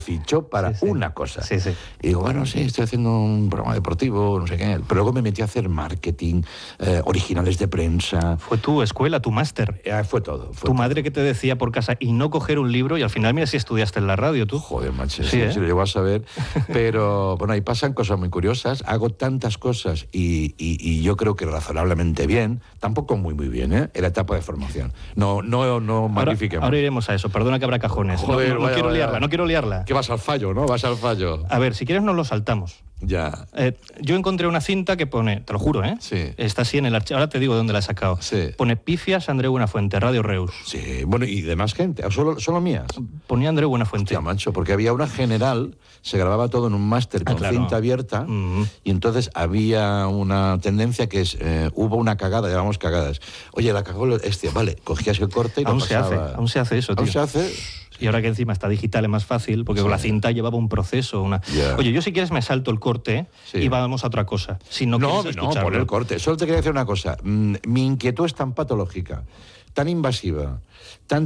fichó para una cosa. Sí. Y digo, bueno, sí, estoy haciendo un programa deportivo, no sé qué. Pero luego me metí a hacer marketing, originales de prensa. Fue tu escuela, tu máster. Fue todo. Tu madre que te decía por casa y no coger un libro, y al final mira si estudiaste en la radio tú. Joder, macho, sí, si lo llevo a saber. Pero bueno, ahí pasan cosas muy curiosas. Hago tantas cosas y yo creo que razonablemente bien. Tampoco muy bien, ¿eh? En la etapa de formación. No magnifiquemos. Ahora iremos a eso. Perdona que habrá cajones. Joder, no quiero liarla. Que vas al fallo, ¿no? Vas al fallo. A ver, si quieres nos lo saltamos. Ya. Yo encontré una cinta que pone, te lo juro, Sí. Está así en el archivo, ahora te digo de dónde la he sacado. Sí. Pone Pifias Andreu Buenafuente, Radio Reus. Sí, bueno, y de más gente, solo mías. Ponía Andreu Buenafuente. Hostia, macho, porque había una general, se grababa todo en un máster con cinta abierta, y entonces había una tendencia que es, hubo una cagada, llamamos cagadas. Oye, la cagó vale, cogías el corte y lo pasaba. Aún se hace eso, tío. Aún se hace. Y ahora que encima está digital es más fácil, porque con la cinta llevaba un proceso. Oye, yo si quieres me salto el corte y vamos a otra cosa. Si no quieres escucharlo. No, pon el corte. Solo te quería decir una cosa. Mi inquietud es tan patológica, tan invasiva, tan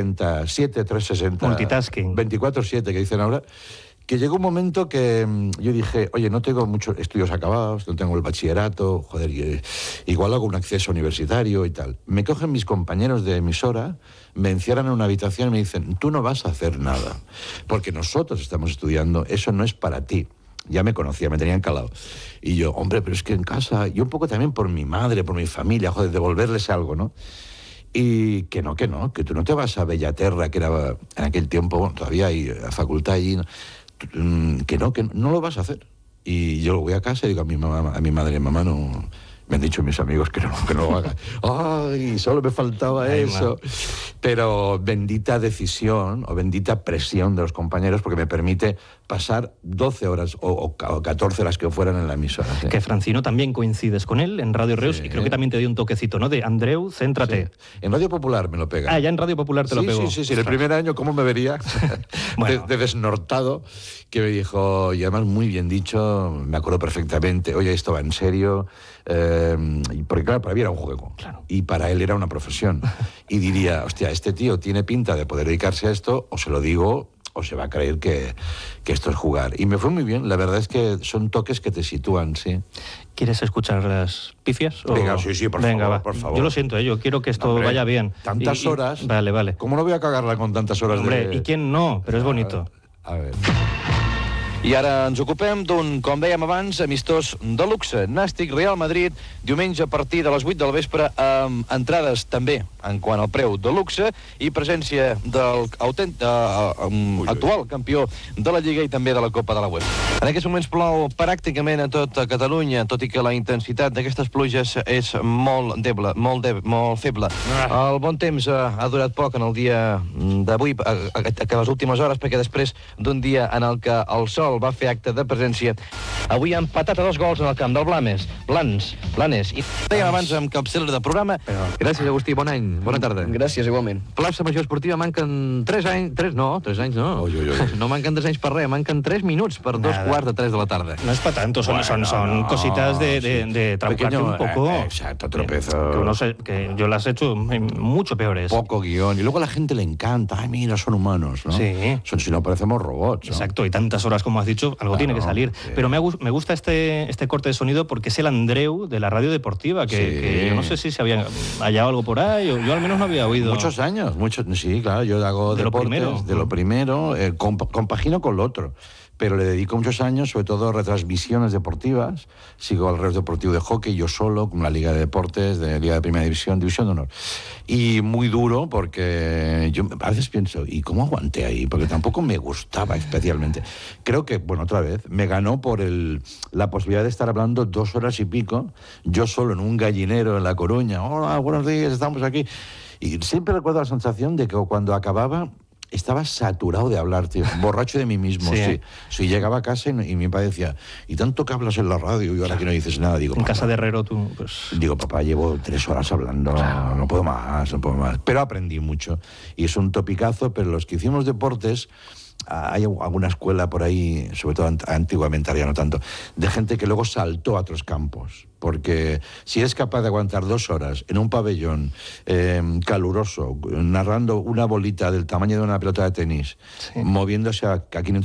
360, multitasking, 24/7 que dicen ahora, que llegó un momento que yo dije, oye, no tengo muchos estudios acabados, no tengo el bachillerato, joder, igual hago un acceso universitario y tal. Me cogen mis compañeros de emisora, me encierran en una habitación y me dicen, tú no vas a hacer nada, porque nosotros estamos estudiando, eso no es para ti. Ya me conocía, me tenían calado. Y yo, hombre, pero es que en casa, y un poco también por mi madre, por mi familia, joder, devolverles algo, ¿no? Y que tú no te vas a Bellaterra, que era en aquel tiempo, bueno, todavía hay la facultad allí, que no lo vas a hacer. Y yo voy a casa y digo a mi madre, mamá, no, me han dicho mis amigos que no lo haga. Ay, solo me faltaba eso. Pero bendita decisión o bendita presión de los compañeros, porque me permite pasar 12 horas o 14 las que fueran en la emisora. ¿Sí? Que Francino también coincides con él en Radio Reus, y creo que también te dio un toquecito, ¿no? De Andreu, céntrate. Sí. En Radio Popular me lo pega. Ya en Radio Popular te lo pegó. Sí. En el primer año, ¿cómo me vería? Bueno. de desnortado, que me dijo, y además muy bien dicho, me acuerdo perfectamente, oye, esto va en serio, porque claro, para mí era un juego. Claro. Y para él era una profesión. Y diría, hostia, este tío tiene pinta de poder dedicarse a esto, o se lo digo, o se va a creer que esto es jugar. Y me fue muy bien. La verdad es que son toques que te sitúan, sí. ¿Quieres escuchar las pifias? Venga, sí, por favor. Yo lo siento, yo quiero que esto vaya bien. Tantas horas. Vale. ¿Cómo no voy a cagarla con tantas horas? Hombre, ¿y quién no? Pero es bonito. A ver. I ara ens ocupem d'un, com dèiem abans, amistós de luxe. Nàstic, Real Madrid, diumenge a partir de les 8 del vespre, amb entrades també en quant al preu de luxe i presència del actual campió de la Lliga i també de la Copa de la UEFA. En aquests moments plou pràcticament a tota Catalunya, tot i que la intensitat d'aquestes pluges és molt feble. El bon temps ha durat poc en el dia d'avui, que les últimes hores, perquè després d'un dia en el que el sol va fer acte de presència, avui ha empatat a 2 gols en el camp del Blanes. I dèiem abans amb capçalera de programa. Gràcies, Agustí, bon any, bona tarda. Gràcies, igualment. Plaça Major Esportiva manquen 3 anys... 3 anys no. No manquen 3 anys per res, manquen 3 minuts per 2:45 de la tarda. No es para tanto, son cositas de trabucarte un poco. Exacto, tropezo. Que yo las he hecho mucho peores. Poco guión. Y luego a la gente le encanta. Ay, mira, son humanos, ¿no? Sí. Si no, parecemos robots, ¿no? Exacto, y tantas horas como has dicho, algo tiene que salir. Sí. Pero me gusta este corte de sonido porque es el Andreu de la radio deportiva, que yo no sé si se había hallado algo por ahí, o yo al menos no había oído. Muchos años, sí, claro, yo hago deportes, de lo primero, compagino con lo otro. Pero le dedico muchos años, sobre todo a retransmisiones deportivas. Sigo al Reus Deportivo de Hockey, yo solo, con la Liga de Deportes, de Liga de Primera División, División de Honor. Y muy duro, porque yo a veces pienso, ¿y cómo aguanté ahí? Porque tampoco me gustaba especialmente. Creo que, bueno, otra vez, me ganó por la posibilidad de estar hablando 2 horas y pico, yo solo en un gallinero en La Coruña. Hola, buenos días, estamos aquí. Y siempre recuerdo la sensación de que cuando acababa, estaba saturado de hablar, tío, borracho de mí mismo. Sí, llegaba a casa y mi papá decía, y tanto que hablas en la radio y ahora que no dices nada. Digo, en casa de Herrero tú, pues... Digo, papá, llevo 3 horas hablando, no puedo más. Pero aprendí mucho. Y es un topicazo, pero los que hicimos deportes, hay alguna escuela por ahí, sobre todo antiguamente, ahora ya no tanto, de gente que luego saltó a otros campos. Porque si eres capaz de aguantar 2 horas en un pabellón caluroso, narrando una bolita del tamaño de una pelota de tenis, moviéndose a 500